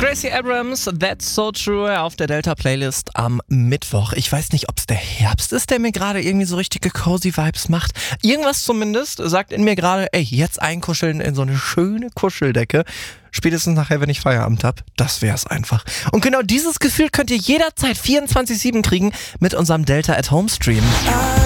Gracie Abrams, That's So True auf der Delta-Playlist am Mittwoch. Ich weiß nicht, ob es der Herbst ist, der mir gerade irgendwie so richtige cozy Vibes macht. Irgendwas zumindest sagt in mir gerade, ey, jetzt einkuscheln in so eine schöne Kuscheldecke. Spätestens nachher, wenn ich Feierabend habe, das wär's einfach. Und genau dieses Gefühl könnt ihr jederzeit 24/7 kriegen mit unserem Delta at Home Stream.